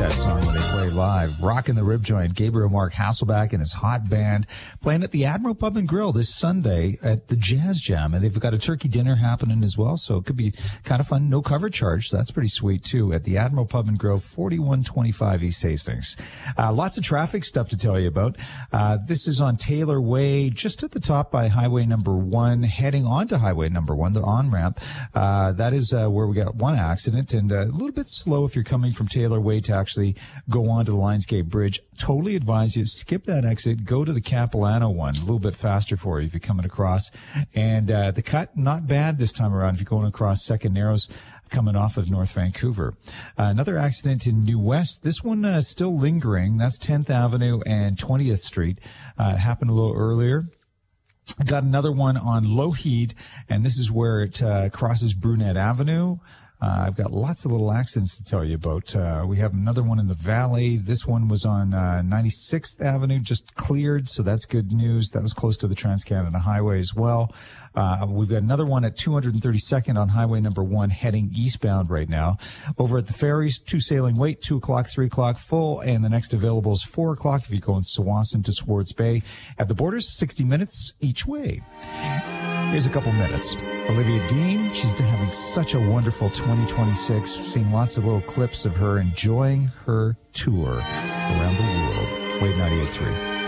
that song when they play live. Rockin' the Rib Joint, Gabriel Mark Hasselback and his hot band playing at the Admiral Pub and Grill this Sunday at the Jazz Jam. And they've got a turkey dinner happening as well, so it could be kind of fun. No cover charge, so that's pretty sweet too, at the Admiral Pub and Grill, 4125 East Hastings. Lots of traffic stuff to tell you about. This is on Taylor Way, just at the top by Highway number 1, heading onto Highway number 1, the on-ramp. That is where we got one accident, and a little bit slow if you're coming from Taylor Way to actually go onto the Lionsgate Bridge. Totally advise you, skip that exit, go to the Capilano one, a little bit faster for you if you're coming across. And the cut, not bad this time around if you're going across Second Narrows, coming off of North Vancouver. Another accident in New West. This one still lingering. That's 10th Avenue and 20th Street. It happened a little earlier. Got another one on Lougheed, and this is where it crosses Brunette Avenue. I've got lots of little accidents to tell you about. We have another one in the Valley. This one was on 96th Avenue, just cleared, so that's good news. That was close to the Trans-Canada Highway as well. We've got another one at 232nd on Highway number 1 heading eastbound right now. Over at the ferries, 2 sailing wait, 2 o'clock, 3 o'clock full, and the next available is 4 o'clock if you go in Tsawwassen to Swartz Bay. At the borders, 60 minutes each way. Here's a couple minutes. Olivia Dean, she's having such a wonderful 2026. Seeing lots of little clips of her enjoying her tour around the world. Wave 98.3.